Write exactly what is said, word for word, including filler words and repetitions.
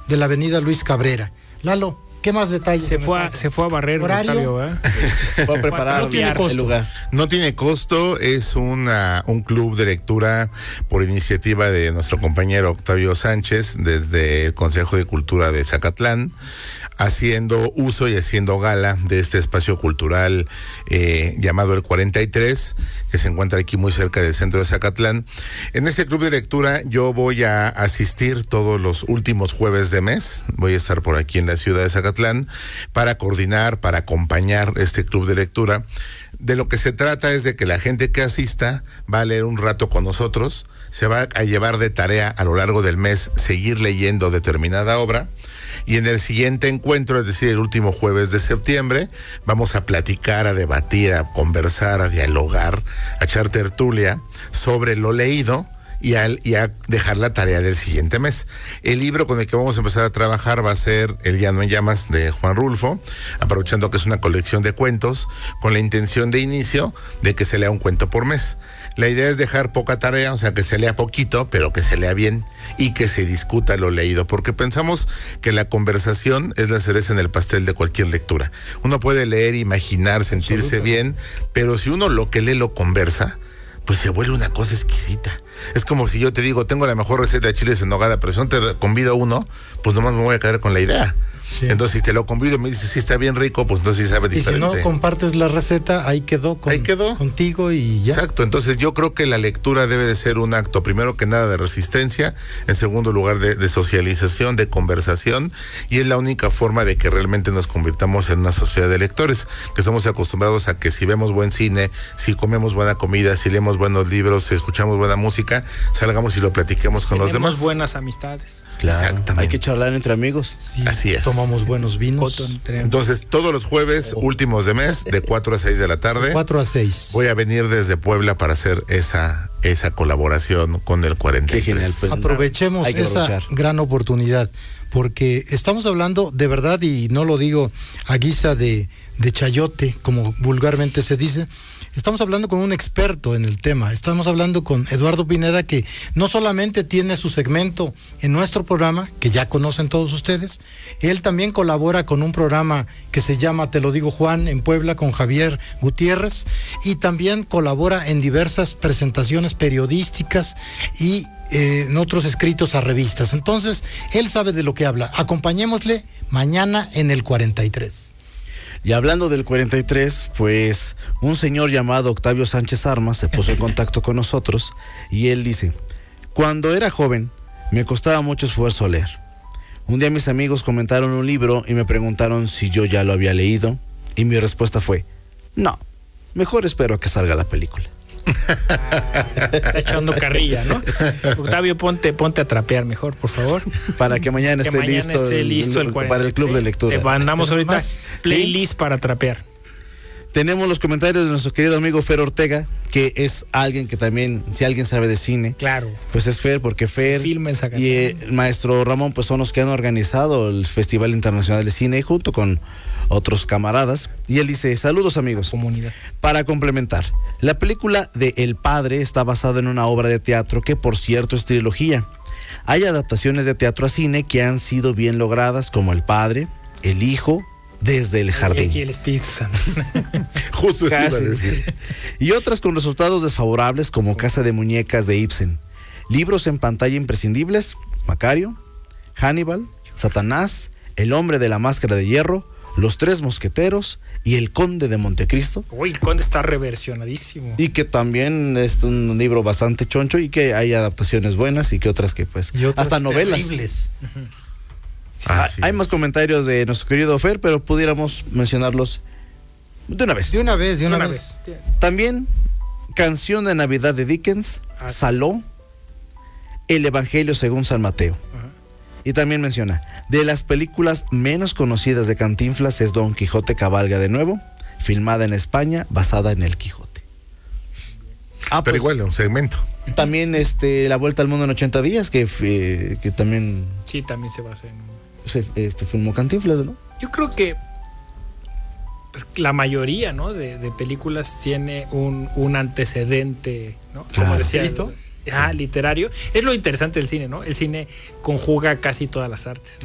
de la avenida Luis Cabrera. Lalo, ¿qué más detalles? Se fue a, se fue a barrer, Octavio, ¿eh? Fue a preparar no tiene costo. el lugar. No tiene costo, es una, un club de lectura por iniciativa de nuestro compañero Octavio Sánchez desde el Consejo de Cultura de Zacatlán, haciendo uso y haciendo gala de este espacio cultural eh, llamado El cuarenta y tres, que se encuentra aquí muy cerca del centro de Zacatlán. En este club de lectura yo voy a asistir todos los últimos jueves de mes, voy a estar por aquí en la ciudad de Zacatlán para coordinar, para acompañar este club de lectura. De lo que se trata es de que la gente que asista va a leer un rato con nosotros, se va a llevar de tarea a lo largo del mes seguir leyendo determinada obra. Y en el siguiente encuentro, es decir, el último jueves de septiembre, vamos a platicar, a debatir, a conversar, a dialogar, a echar tertulia sobre lo leído y a, y a dejar la tarea del siguiente mes. El libro con el que vamos a empezar a trabajar va a ser El Llano en Llamas de Juan Rulfo, aprovechando que es una colección de cuentos, con la intención de inicio de que se lea un cuento por mes. La idea es dejar poca tarea, o sea, que se lea poquito, pero que se lea bien y que se discuta lo leído, porque pensamos que la conversación es la cereza en el pastel de cualquier lectura. Uno puede leer, imaginar, sentirse bien, pero si uno lo que lee lo conversa, pues se vuelve una cosa exquisita. Es como si yo te digo, tengo la mejor receta de chiles en nogada, pero si no te convido a uno, pues nomás me voy a quedar con la idea. Sí. Entonces, si te lo convido y me dices, sí, está bien rico, pues entonces sí sabe diferente. Y si no compartes la receta, ahí quedó, con, ahí quedó contigo y ya. Exacto, entonces yo creo que la lectura debe de ser un acto, primero que nada, de resistencia, en segundo lugar, de, de socialización, de conversación, y es la única forma de que realmente nos convirtamos en una sociedad de lectores, que estamos acostumbrados a que si vemos buen cine, si comemos buena comida, si leemos buenos libros, si escuchamos buena música, salgamos y lo platiquemos si con los demás. Buenas amistades. Claro, exactamente. Hay que charlar entre amigos. Sí, así es. Tomamos buenos vinos. Entonces, todos los jueves oh. últimos de mes, de cuatro a seis de la tarde. cuatro a seis. Voy a venir desde Puebla para hacer esa, esa colaboración con el cuarenta y tres. Qué genial, pues, aprovechemos esa aprovechar. gran oportunidad, porque estamos hablando de verdad, y no lo digo a guisa de, de chayote, como vulgarmente se dice. Estamos hablando con un experto en el tema, estamos hablando con Eduardo Pineda, que no solamente tiene su segmento en nuestro programa, que ya conocen todos ustedes, él también colabora con un programa que se llama Te lo digo Juan, en Puebla, con Javier Gutiérrez, y también colabora en diversas presentaciones periodísticas y eh, en otros escritos a revistas. Entonces, él sabe de lo que habla. Acompañémosle mañana en el cuarenta y tres. Y hablando del cuarenta y tres, pues un señor llamado Octavio Sánchez Armas se puso en contacto con nosotros y él dice: cuando era joven me costaba mucho esfuerzo leer. Un día mis amigos comentaron un libro y me preguntaron si yo ya lo había leído, y mi respuesta fue: no, mejor espero a que salga la película. Ah, está echando carrilla, ¿no? Octavio, ponte, ponte a trapear mejor, por favor. Para que mañana que esté mañana listo, esté el, listo el, el para el club de lectura. Te mandamos ahorita Más, playlist ¿sí? para trapear. Tenemos los comentarios de nuestro querido amigo Fer Ortega, que es alguien que también, si alguien sabe de cine, claro, pues es Fer, porque Fer y el maestro Ramón pues son los que han organizado el Festival Internacional de Cine junto con otros camaradas. Y él dice: saludos amigos. Comunidad. Para complementar, la película de El Padre está basada en una obra de teatro que por cierto es trilogía. Hay adaptaciones de teatro a cine que han sido bien logradas, como El Padre, El Hijo, Desde el Jardín. Y el Espíritu Santo. Justo casi. Y otras con resultados desfavorables, como Casa de Muñecas de Ibsen. Libros en pantalla imprescindibles: Macario, Hannibal, Satanás, El Hombre de la Máscara de Hierro, Los Tres Mosqueteros y El Conde de Montecristo. Uy, el Conde está reversionadísimo. Y que también es un libro bastante choncho y que hay adaptaciones buenas y que otras que pues y otras hasta novelas. Terribles. Uh-huh. Sí, ah, hay más comentarios de nuestro querido Fer, pero pudiéramos mencionarlos de una vez. De una vez, de una, de una vez. vez. También Canción de Navidad de Dickens, ah, Saló, El Evangelio según San Mateo. Uh-huh. Y también menciona: de las películas menos conocidas de Cantinflas es Don Quijote cabalga de nuevo, filmada en España, basada en El Quijote. Ah, pero pues, igual, un segmento. También este La Vuelta al Mundo en ochenta días, que, eh, que también... Sí, también se basa en... Se este, filmó Cantinflas, ¿no? Yo creo que pues, la mayoría, ¿no? de, de películas tiene un, un antecedente, ¿no? Claro. Como decía, ¿Escrito? Ah, literario. Es lo interesante del cine, ¿no? El cine conjuga casi todas las artes.